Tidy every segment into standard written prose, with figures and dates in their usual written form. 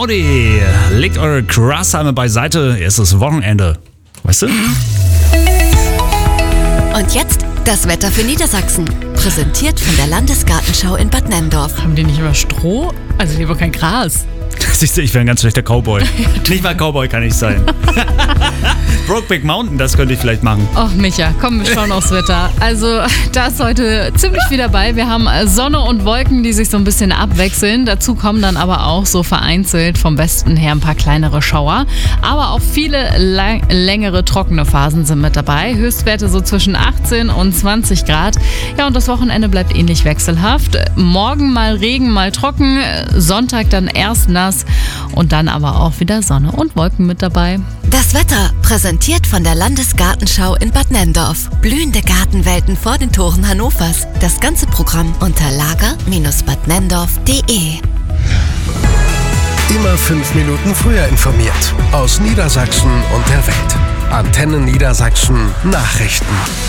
Audi. Legt eure Grashalme beiseite, es ist Wochenende. Weißt du? Und jetzt das Wetter für Niedersachsen. Präsentiert von der Landesgartenschau in Bad Nenndorf. Haben die nicht immer Stroh? Also lieber kein Gras. Siehst du, ich wäre ein ganz schlechter Cowboy. Nicht mal Cowboy kann ich sein. Brokeback Mountain, das könnte ich vielleicht machen. Och Micha, komm, wir schauen aufs Wetter. Also da ist heute ziemlich viel dabei. Wir haben Sonne und Wolken, die sich so ein bisschen abwechseln. Dazu kommen dann aber auch so vereinzelt vom Westen her ein paar kleinere Schauer. Aber auch viele längere trockene Phasen sind mit dabei. Höchstwerte so zwischen 18 und 20 Grad. Ja, und das Wochenende bleibt ähnlich wechselhaft. Morgen mal Regen, mal trocken. Sonntag dann erst nass und dann aber auch wieder Sonne und Wolken mit dabei. Das Wetter präsentiert von der Landesgartenschau in Bad Nenndorf. Blühende Gartenwelten vor den Toren Hannovers. Das ganze Programm unter lager-badnenndorf.de. Immer 5 Minuten früher informiert. Aus Niedersachsen und der Welt. Antenne Niedersachsen Nachrichten.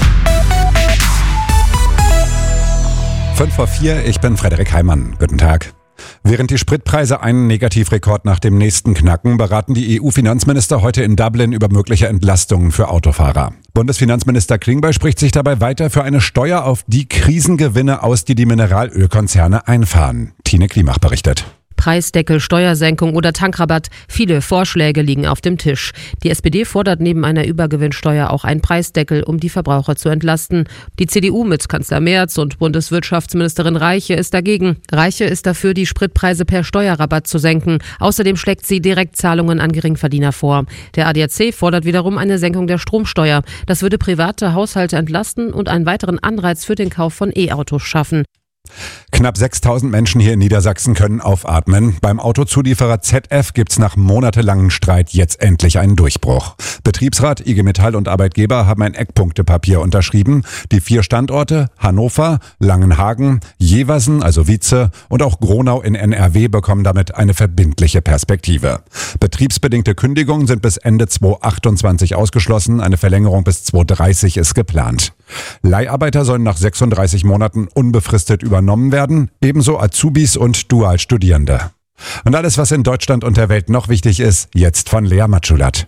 5:04, ich bin Frederik Heimann. Guten Tag. Während die Spritpreise einen Negativrekord nach dem nächsten knacken, beraten die EU-Finanzminister heute in Dublin über mögliche Entlastungen für Autofahrer. Bundesfinanzminister Klingbeil spricht sich dabei weiter für eine Steuer auf die Krisengewinne aus, die Mineralölkonzerne einfahren. Tine Klimach berichtet. Preisdeckel, Steuersenkung oder Tankrabatt. Viele Vorschläge liegen auf dem Tisch. Die SPD fordert neben einer Übergewinnsteuer auch einen Preisdeckel, um die Verbraucher zu entlasten. Die CDU mit Kanzler Merz und Bundeswirtschaftsministerin Reiche ist dagegen. Reiche ist dafür, die Spritpreise per Steuerrabatt zu senken. Außerdem schlägt sie Direktzahlungen an Geringverdiener vor. Der ADAC fordert wiederum eine Senkung der Stromsteuer. Das würde private Haushalte entlasten und einen weiteren Anreiz für den Kauf von E-Autos schaffen. Knapp 6.000 Menschen hier in Niedersachsen können aufatmen. Beim Autozulieferer ZF gibt's nach monatelangem Streit jetzt endlich einen Durchbruch. Betriebsrat, IG Metall und Arbeitgeber haben ein Eckpunktepapier unterschrieben. Die 4 Standorte Hannover, Langenhagen, Jeversen, also Wietze und auch Gronau in NRW bekommen damit eine verbindliche Perspektive. Betriebsbedingte Kündigungen sind bis Ende 2028 ausgeschlossen. Eine Verlängerung bis 2030 ist geplant. Leiharbeiter sollen nach 36 Monaten unbefristet übernommen werden, ebenso Azubis und Dualstudierende. Und alles, was in Deutschland und der Welt noch wichtig ist, jetzt von Lea Matschulat.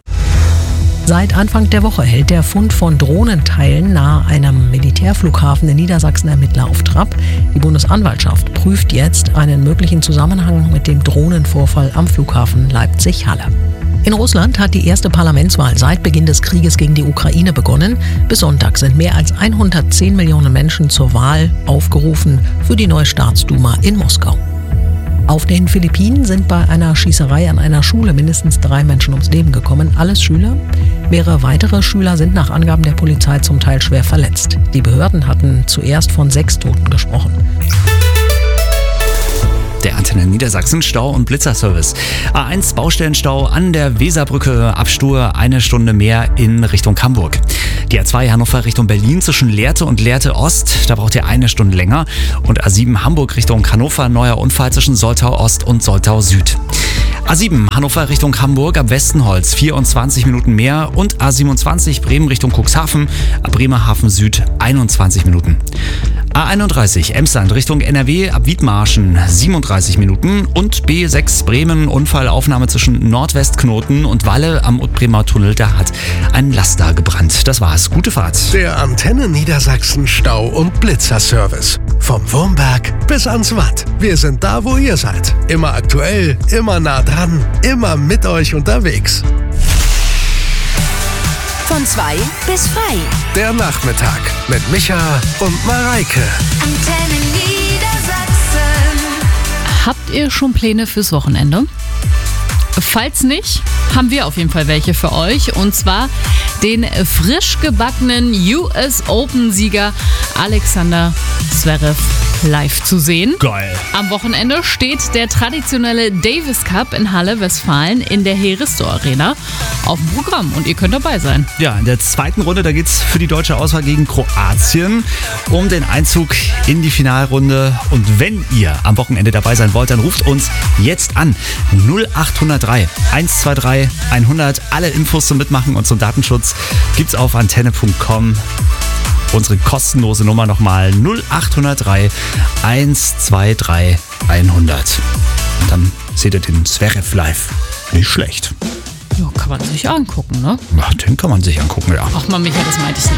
Seit Anfang der Woche hält der Fund von Drohnenteilen nahe einem Militärflughafen in Niedersachsen Ermittler auf Trab. Die Bundesanwaltschaft prüft jetzt einen möglichen Zusammenhang mit dem Drohnenvorfall am Flughafen Leipzig-Halle. In Russland hat die erste Parlamentswahl seit Beginn des Krieges gegen die Ukraine begonnen. Bis Sonntag sind mehr als 110 Millionen Menschen zur Wahl aufgerufen für die neue Staatsduma in Moskau. Auf den Philippinen sind bei einer Schießerei an einer Schule mindestens 3 Menschen ums Leben gekommen, alles Schüler. Mehrere weitere Schüler sind nach Angaben der Polizei zum Teil schwer verletzt. Die Behörden hatten zuerst von 6 Toten gesprochen. Der Antenne Niedersachsen Stau- und Blitzerservice. A1 Baustellenstau an der Weserbrücke, Abstur 1 Stunde mehr in Richtung Hamburg. Die A2 Hannover Richtung Berlin zwischen Lehrte und Lehrte Ost, da braucht ihr 1 Stunde länger. Und A7 Hamburg Richtung Hannover, neuer Unfall zwischen Soltau Ost und Soltau Süd. A7 Hannover Richtung Hamburg ab Westenholz 24 Minuten mehr und A27 Bremen Richtung Cuxhaven ab Bremerhaven Süd 21 Minuten. A31 Emsland Richtung NRW ab Wiedmarschen 37 Minuten und B6 Bremen Unfallaufnahme zwischen Nordwestknoten und Walle am Utbremer Tunnel, da hat ein Laster gebrannt. Das war's. Gute Fahrt. Der Antenne Niedersachsen Stau- und Blitzerservice. Vom Wurmberg bis ans Watt. Wir sind da, wo ihr seid. Immer aktuell, immer nah dran, immer mit euch unterwegs. Von 2 bis frei. Der Nachmittag mit Micha und Mareike. Antenne Niedersachsen. Habt ihr schon Pläne fürs Wochenende? Falls nicht, haben wir auf jeden Fall welche für euch. Und zwar den frisch gebackenen US Open-Sieger Alexander Zverev live zu sehen. Geil. Am Wochenende steht der traditionelle Davis Cup in Halle, Westfalen in der Heristo Arena auf dem Programm und ihr könnt dabei sein. Ja, in der zweiten Runde, da geht's für die deutsche Auswahl gegen Kroatien um den Einzug in die Finalrunde. Und wenn ihr am Wochenende dabei sein wollt, dann ruft uns jetzt an. 0803 123 100. Alle Infos zum Mitmachen und zum Datenschutz gibt's auf antenne.com. Unsere kostenlose Nummer nochmal 0803 123 100. Und dann seht ihr den Zverev live. Nicht schlecht. Ja, kann man sich angucken, ne? Ja, den kann man sich angucken, ja. Ach man, Micha, das meinte ich nicht.